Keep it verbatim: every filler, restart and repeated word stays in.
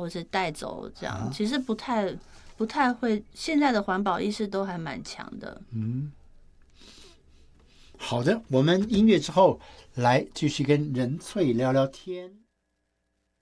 或是带走这样， 啊其实不太不太会。现在的环保意识都还蛮强的。 嗯，好的，我们音乐之后来继续跟任萃聊聊天。